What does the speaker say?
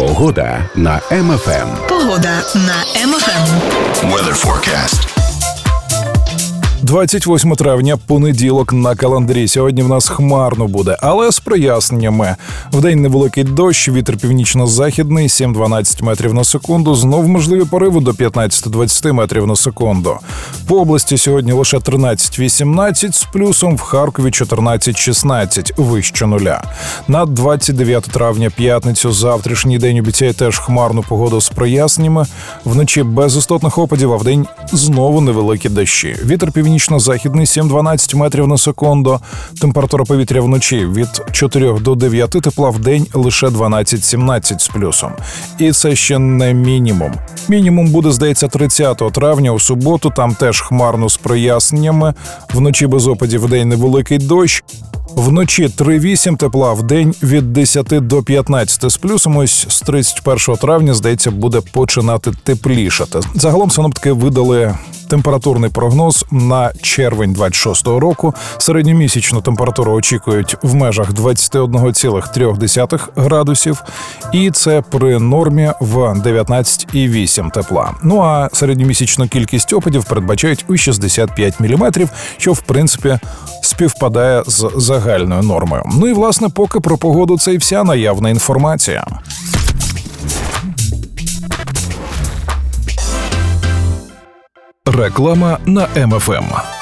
Погода на МФМ. Погода на МФМ. Weather forecast. 28 травня, понеділок на календарі. Сьогодні в нас хмарно буде, але з проясненнями. Вдень невеликий дощ, вітер північно-західний, 7-12 метрів на секунду. Знов можливі пориви до 15-20 метрів на секунду. По області сьогодні лише 13-18 з плюсом, в Харкові 14-16, вище нуля. На 29 травня, п'ятницю, завтрашній день обіцяє теж хмарну погоду з проясненнями. Вночі без істотних опадів, а вдень знову невеликі дощі. Вітер північно-західний 7-12 метрів на секунду. Температура повітря вночі від 4 до 9 тепла, в день лише 12-17 з плюсом. І це ще не мінімум. Мінімум буде, здається, 30 травня у суботу, там теж хмарно з проясненнями. Вночі без опадів, в день невеликий дощ. Вночі 3-8 тепла, в день від 10 до 15 з плюсом. Ось з 31 травня, здається, буде починати теплішати. Загалом синоптики видали температурний прогноз на червень 26-го року. Середньомісячну температуру очікують в межах 21,3 градусів. І це при нормі в 19,8 тепла. Ну а середньомісячну кількість опадів передбачають у 65 мм, що в принципі співпадає з загальною нормою. Ну і власне поки про погоду це і вся наявна інформація. Реклама на МФМ.